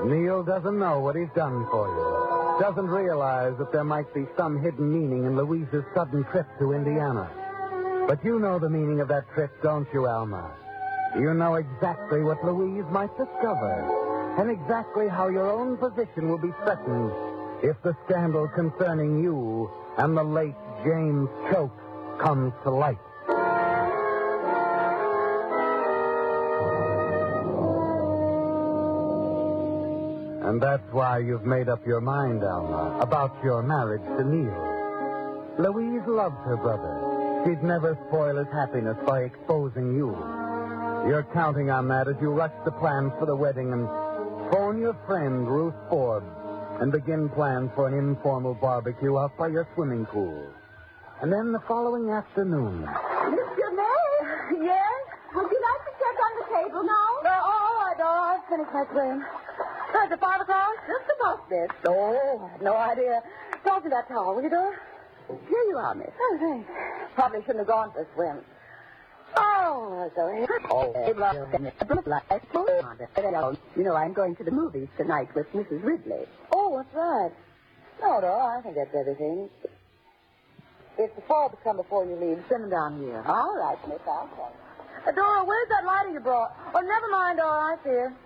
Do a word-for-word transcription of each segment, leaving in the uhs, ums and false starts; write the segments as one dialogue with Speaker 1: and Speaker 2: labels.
Speaker 1: Neil doesn't know what he's done for you. Doesn't realize that there might be some hidden meaning in Louise's sudden trip to Indiana. But you know the meaning of that trip, don't you, Alma? You know exactly what Louise might discover, and exactly how your own position will be threatened if the scandal concerning you and the late James Choate comes to light. And that's why you've made up your mind, Alma, about your marriage to Neil. Louise loves her brother. She'd never spoil his happiness by exposing you. You're counting on that as you rush the plans for the wedding and phone your friend, Ruth Forbes, and begin plans for an informal barbecue out by your swimming pool. And then the following afternoon...
Speaker 2: Mister May? Yes? Would you like to check on the table now?
Speaker 3: No, all right, all right. I've finished my swim. Is it five o'clock?
Speaker 2: Just about this.
Speaker 3: Oh, I had no idea. Toss me that towel, will you, Dora?
Speaker 2: Here you are, miss.
Speaker 3: Oh, thanks. Probably shouldn't have gone for a swim. Oh, sorry.
Speaker 2: You know, I'm going to the movies tonight with Missus Ridley.
Speaker 3: Oh, that's right. No, Dora, I think that's everything. If the Forbes come before you leave, send them down here.
Speaker 2: All right, miss, I'll tell you.
Speaker 3: Uh, Dora, where's that lighter you brought? Oh, never mind, Dora, I see her.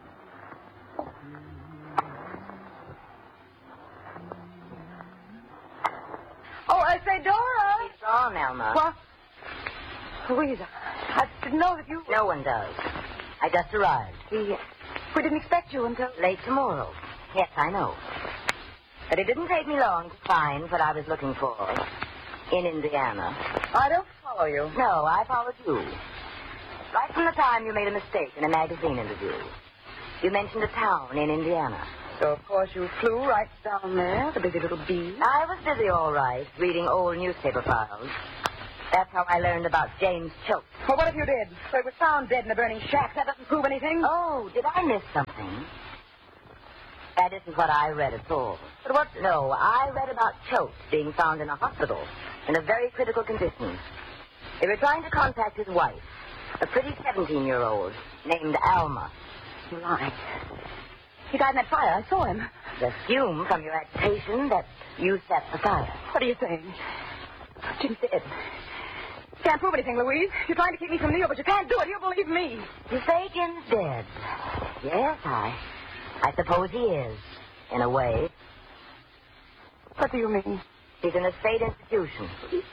Speaker 3: Oh, I say, Dora.
Speaker 4: She's gone, Alma.
Speaker 3: What? Louisa, I didn't know that you...
Speaker 4: No one does. I just arrived.
Speaker 3: We, we didn't expect you until...
Speaker 4: Late tomorrow. Yes, I know. But it didn't take me long to find what I was looking for in Indiana.
Speaker 3: I don't follow you.
Speaker 4: No, I followed you. Right from the time you made a mistake in a magazine interview. You mentioned a town in Indiana.
Speaker 3: So, of course, you flew right down there, the busy little bee.
Speaker 4: I was busy, all right, reading old newspaper files. That's how I learned about James Choate.
Speaker 3: Well, what if you did? So he was found dead in a burning shack. That doesn't prove anything.
Speaker 4: Oh, did I miss something? That isn't what I read at all. But what? No, I read about Choate being found in a hospital in a very critical condition. They were trying to contact his wife, a pretty seventeen-year-old named Alma.
Speaker 3: You're right. He died in that fire. I saw him.
Speaker 4: Assume from your agitation that you set the fire.
Speaker 3: What are you saying? Jim's dead. You can't prove anything, Louise. You're trying to keep me from Neil, but you can't do it. He'll believe me.
Speaker 4: You say Jim's dead. Yes, I... I suppose he is, in a way.
Speaker 3: What do you mean?
Speaker 4: He's in a state institution.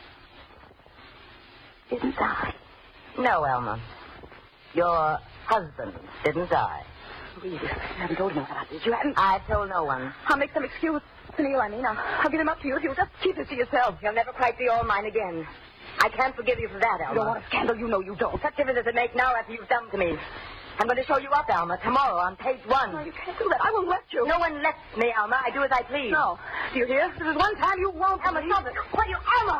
Speaker 3: He didn't die.
Speaker 4: No, Alma. Your husband didn't die.
Speaker 3: Louise, you haven't told me about this. You haven't...
Speaker 4: I've told no one.
Speaker 3: I'll make some excuse to Neil, I mean. I'll, I'll give him up to you if you'll just keep it to yourself.
Speaker 4: You'll never quite be all mine again. I can't forgive you for that, Alma.
Speaker 3: You don't want a scandal. You know you don't.
Speaker 4: What difference does it make now after you've done to me? I'm going to show you up, Alma, tomorrow on page one.
Speaker 3: No, you can't do that. I won't let you.
Speaker 4: No one lets me, Alma. I do as I please.
Speaker 3: No. Do you hear? This is one time you won't.
Speaker 4: Alma, stop it. What are you, Alma?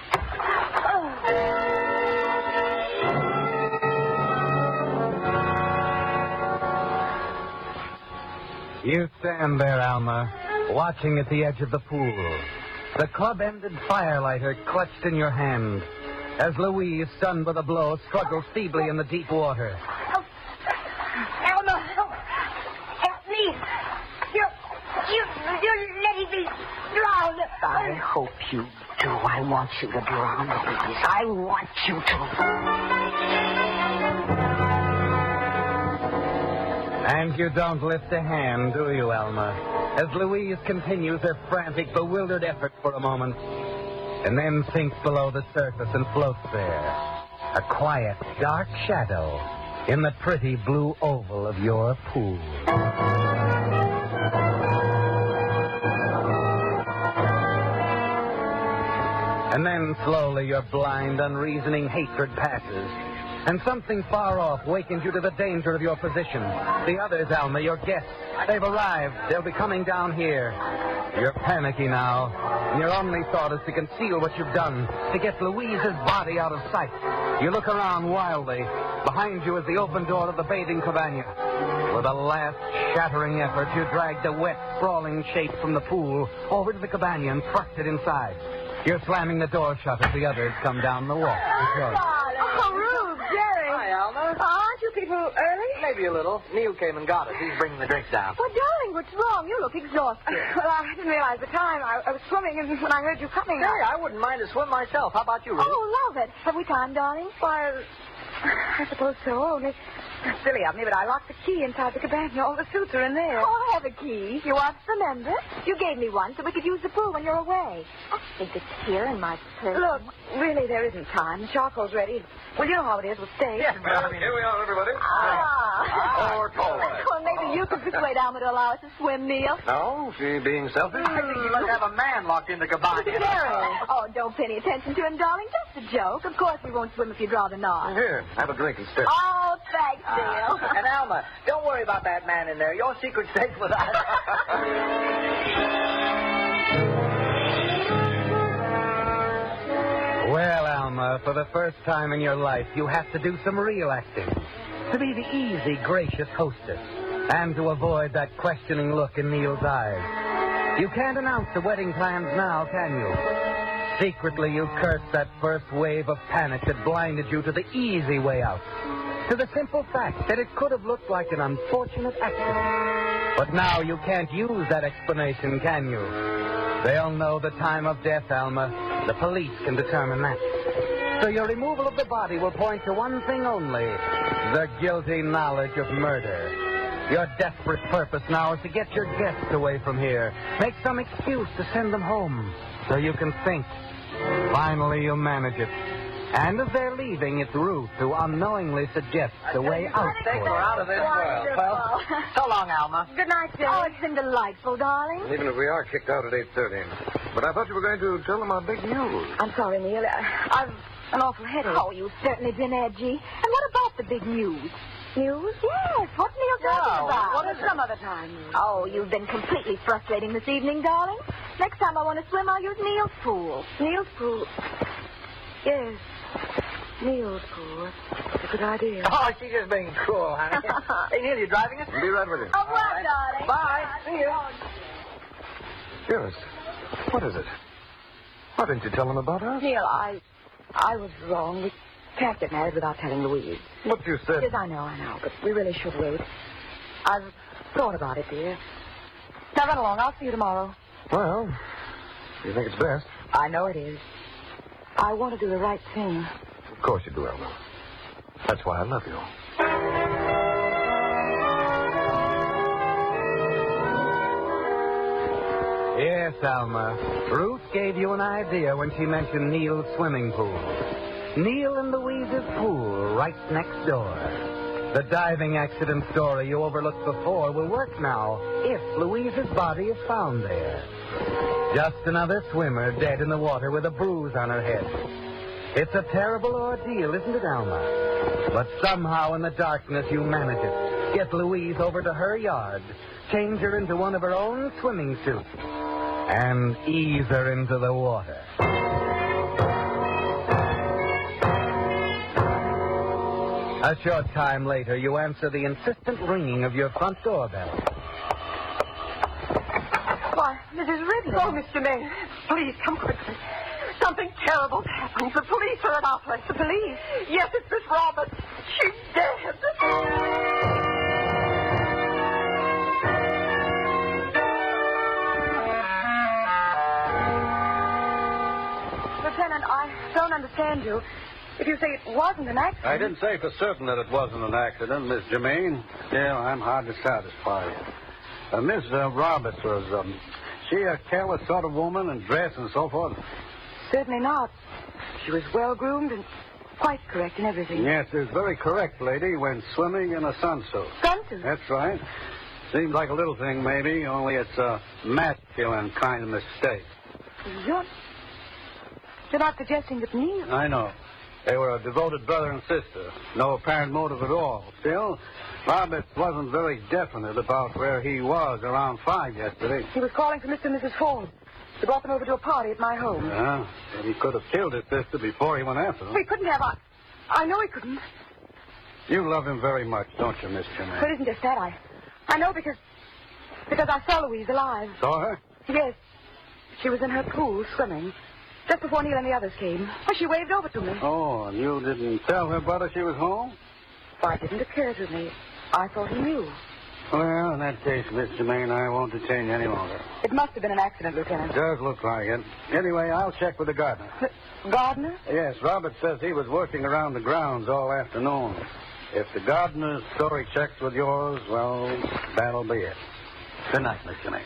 Speaker 1: You stand there, Alma, watching at the edge of the pool. The club-ended firelighter clutched in your hand as Louise, stunned by the blow, struggles feebly in the deep water.
Speaker 4: Help. Alma, help. Help me. You're, you, you're letting me drown.
Speaker 2: I hope you do. I want you to drown, Louise. I want you to.
Speaker 1: And you don't lift a hand, do you, Alma? As Louise continues her frantic, bewildered effort for a moment, and then sinks below the surface and floats there, a quiet, dark shadow in the pretty blue oval of your pool. And then slowly your blind, unreasoning hatred passes, and something far off wakens you to the danger of your position. The others, Alma, your guests, they've arrived. They'll be coming down here. You're panicky now, and your only thought is to conceal what you've done, to get Louise's body out of sight. You look around wildly. Behind you is the open door of the bathing cabana. With a last shattering effort, you drag the wet, sprawling shape from the pool over to the cabana and thrust it inside. You're slamming the door shut as the others come down the walk.
Speaker 3: Oh, Ruth, Jerry.
Speaker 2: Hi, Alma.
Speaker 3: Oh, aren't you people early?
Speaker 5: Maybe a little. Neil came and got us. He's bringing the drinks down.
Speaker 6: Well, darling, what's wrong? You look exhausted.
Speaker 3: Well, I didn't realize the time. I, I was swimming, and when I heard you coming...
Speaker 5: Hey, I wouldn't mind a swim myself. How about you, Ruth?
Speaker 6: Oh, love it. Have we time, darling?
Speaker 3: Why, I suppose so. Only... Silly of me, but I locked the key inside the cabana. All the suits are in there.
Speaker 6: Oh, I have a key. You want to remember? You gave me one so we could use the pool when you're away. I think it's here in my purse.
Speaker 3: Look, really, there isn't time. The charcoal's ready. Well, you know how it is. We'll stay.
Speaker 5: Yes,
Speaker 7: Well, here we are, everybody.
Speaker 6: Ah.
Speaker 7: Or toilet.
Speaker 6: Well, maybe you could persuade Alma to allow us to swim, Neil.
Speaker 7: No, she being selfish.
Speaker 5: I think you must have a man locked in the cabana.
Speaker 6: Jerry. Oh, don't pay any attention to him, darling. Just a joke. Of course we won't swim if you'd rather not.
Speaker 7: Here, have a drink instead.
Speaker 6: Oh, thanks, Neil.
Speaker 5: Uh, and Alma, don't worry about that man in there. Your secret's safe with us.
Speaker 1: Well, Alma, for the first time in your life, you have to do some real acting. To be the easy, gracious hostess. And to avoid that questioning look in Neil's eyes. You can't announce the wedding plans now, can you? Secretly, you curse that first wave of panic that blinded you to the easy way out. To the simple fact that it could have looked like an unfortunate accident. But now you can't use that explanation, can you? They'll know the time of death, Alma. The police can determine that. So your removal of the body will point to one thing only, the guilty knowledge of murder. Your desperate purpose now is to get your guests away from here. Make some excuse to send them home so you can think. Finally, you manage it. And as they're leaving, it's Ruth who unknowingly suggests the way out
Speaker 5: I think
Speaker 1: for
Speaker 5: we're
Speaker 1: them.
Speaker 5: out of this world. Well, so long, Alma.
Speaker 3: Good night, Jerry.
Speaker 6: Oh, it's been delightful, darling.
Speaker 7: Even if we are kicked out at eight thirty. But I thought you were going to tell them our big news.
Speaker 3: I'm sorry, Neil. I, I've an awful headache.
Speaker 6: Oh, you've certainly been edgy. And what about the big news?
Speaker 3: News?
Speaker 6: Yes, what's Neil talking
Speaker 5: No,
Speaker 6: about?
Speaker 3: What is some other time?
Speaker 6: Oh, you've been completely frustrating this evening, darling. Next time I want to swim, I'll use Neil's pool.
Speaker 3: Neil's pool. Yes. Neil's pool. That's a good idea.
Speaker 5: Oh, she's just being cool, honey. Hey, Neil, you driving us?
Speaker 7: Be right with you.
Speaker 6: Au revoir, darling.
Speaker 5: Bye. See you.
Speaker 7: Dearest, what is it? Why didn't you tell them about us?
Speaker 3: Neil, I... I was wrong. We can't get married without telling Louise.
Speaker 7: What you said.
Speaker 3: Yes, I know, I know, but we really should wait. I've thought about it, dear. Now run along. I'll see you tomorrow.
Speaker 7: Well, you think it's best?
Speaker 3: I know it is. I want to do the right thing.
Speaker 7: Of course you do, Elma. That's why I love you.
Speaker 1: Yes, Alma. Ruth gave you an idea when she mentioned Neil's swimming pool. Neil and Louise's pool right next door. The diving accident story you overlooked before will work now if Louise's body is found there. Just another swimmer dead in the water with a bruise on her head. It's a terrible ordeal, isn't it, Alma? But somehow in the darkness you manage it. Get Louise over to her yard, change her into one of her own swimming suits, and ease her into the water. A short time later, you answer the insistent ringing of your front doorbell.
Speaker 3: Why, Missus Ridley.
Speaker 2: Oh, Mister Mayor, please come quickly. Something terrible's happened. The police are at our place.
Speaker 3: The police?
Speaker 2: Yes, it's Miss Roberts. She's dead.
Speaker 3: Lieutenant, I don't understand you. If you say it wasn't an accident...
Speaker 8: I didn't say for certain that it wasn't an accident, Miss Germaine. Still, I'm hard to satisfy you. Uh, Miss uh, Roberts was, um, she a careless sort of woman in dress and so forth?
Speaker 3: Certainly not. She was well-groomed and quite correct in everything.
Speaker 8: Yes, it's very correct, lady, when swimming in a sunsuit.
Speaker 3: Sunsuit?
Speaker 8: That's right. Seems like a little thing, maybe, only it's a masculine kind of mistake.
Speaker 3: You're... You're not suggesting that Neil...
Speaker 8: I know. They were a devoted brother and sister. No apparent motive at all. Still, Roberts wasn't very definite about where he was around five yesterday.
Speaker 3: He was calling for Mister and Missus Ford. He brought them over to a party at my home.
Speaker 8: Yeah, and he could have killed his sister before he went after them.
Speaker 3: We couldn't have... I, I know he couldn't.
Speaker 8: You love him very much, don't you, Miss
Speaker 3: But it
Speaker 8: Germaine?
Speaker 3: isn't just that. I, I know because... Because I saw Louise alive.
Speaker 8: Saw her?
Speaker 3: Yes. She was in her pool swimming. Just before Neil and the others came. Well, she waved over to me.
Speaker 8: Oh, and you didn't tell her brother she was home?
Speaker 3: Why, it didn't occur to me. I thought he knew.
Speaker 8: Well, in that case, Miss Germain, I won't detain you any longer.
Speaker 3: It must have been an accident, Lieutenant.
Speaker 8: Does look like it. Anyway, I'll check with the gardener.
Speaker 3: Gardener?
Speaker 8: Yes, Robert says he was working around the grounds all afternoon. If the gardener's story checks with yours, well, that'll be it. Good night, Miss Germain.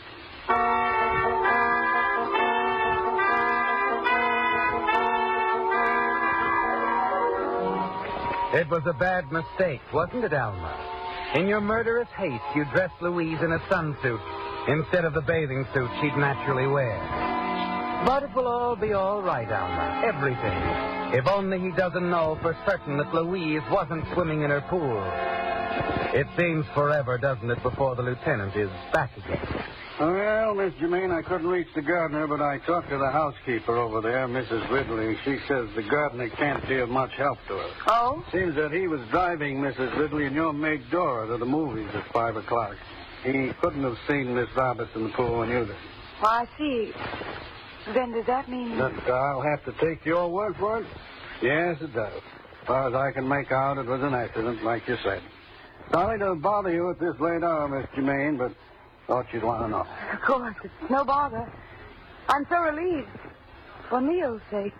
Speaker 1: It was a bad mistake, wasn't it, Alma? In your murderous haste, you dressed Louise in a sunsuit instead of the bathing suit she'd naturally wear. But it will all be all right, Alma. Everything. If only he doesn't know for certain that Louise wasn't swimming in her pool. It seems forever, doesn't it, before the lieutenant is back again.
Speaker 8: Well, Miss Germain, I couldn't reach the gardener, but I talked to the housekeeper over there, Missus Ridley. She says the gardener can't be of much help to her.
Speaker 3: Oh?
Speaker 8: Seems that he was driving Missus Ridley and your maid Dora to the movies at five o'clock. He couldn't have seen Miss Roberts in the pool when you did.
Speaker 3: Well, I see. Then does that mean...
Speaker 8: But I'll have to take your word for it. Yes, it does. As far as I can make out, it was an accident, like you said. Sorry to bother you at this late hour, Miss Germain, but thought you'd want to know.
Speaker 3: Of course, it's no bother. I'm so relieved. For Neil's sake.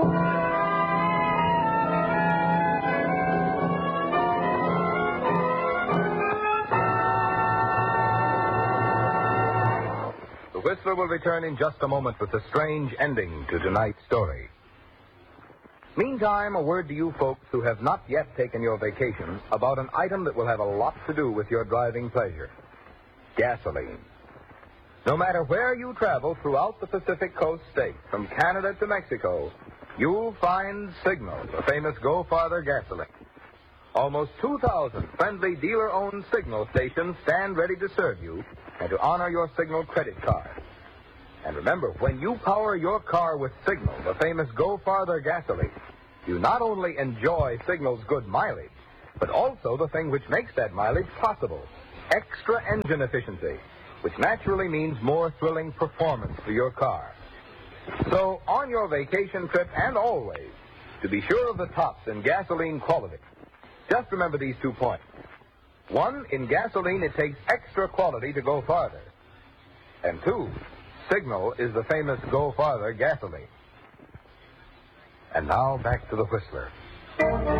Speaker 7: The Whistler will return in just a moment with the strange ending to tonight's story. Meantime, a word to you folks who have not yet taken your vacation about an item that will have a lot to do with your driving pleasure. Gasoline. No matter where you travel throughout the Pacific Coast states, from Canada to Mexico, you'll find Signal, the famous Go Farther gasoline. Almost two thousand friendly dealer-owned Signal stations stand ready to serve you and to honor your Signal credit card. And remember, when you power your car with Signal, the famous Go Farther gasoline, you not only enjoy Signal's good mileage, but also the thing which makes that mileage possible, extra engine efficiency, which naturally means more thrilling performance for your car. So, on your vacation trip and always, to be sure of the tops in gasoline quality, just remember these two points. One, in gasoline, it takes extra quality to go farther. And two, Signal is the famous Go Farther gasoline. And now back to the Whistler.